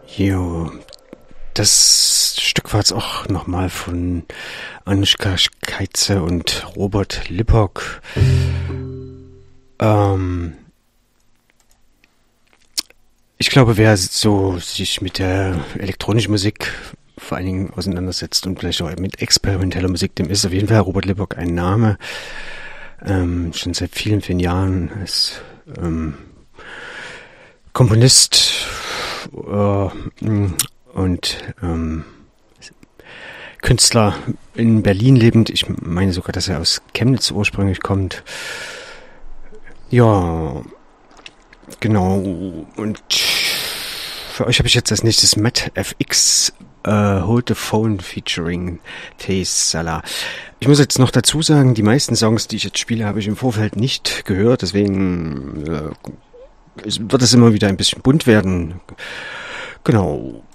Jo, das Stück war jetzt auch nochmal von Anushka Schkeitzer und Robert Lippock. Ähm, Ich glaube, wer so sich mit der elektronischen Musik vor allen Dingen auseinandersetzt und vielleicht auch mit experimenteller Musik, dem ist auf jeden Fall Robert Lippock ein Name. Schon seit vielen, vielen Jahren als Komponist und Künstler in Berlin lebend. Ich meine sogar, dass er aus Chemnitz ursprünglich kommt. Ja, genau. Und für euch habe ich jetzt als nächstes Matt FX Hold the Phone featuring Taze Salah. Ich muss jetzt noch dazu sagen, die meisten Songs, die ich jetzt spiele, habe ich im Vorfeld nicht gehört. Deswegen wird es immer wieder ein bisschen bunt werden. Genau.